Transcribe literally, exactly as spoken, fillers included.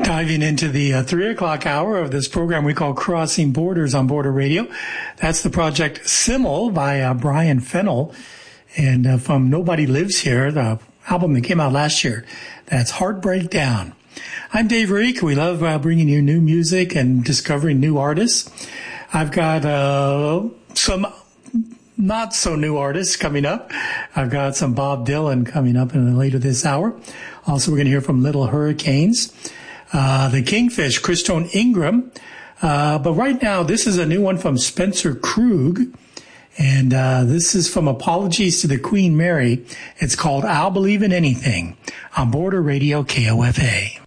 Diving into the uh, three o'clock hour of this program we call Crossing Borders on Border Radio. That's the project Simmel by uh, Brian Fennell. And uh, from Nobody Lives Here, the album that came out last year. That's Heartbreak Down. I'm Dave Reek. We love uh, bringing you new music and discovering new artists. I've got uh, some not so new artists coming up. I've got some Bob Dylan coming up in later this hour. Also, we're going to hear from Little Hurricanes. Uh, the Kingfish, Christone Ingram. Uh, but right now, this is a new one from Spencer Krug. And uh, this is from Apologies to the Queen Mary. It's called I'll Believe in Anything on Border Radio K O F A.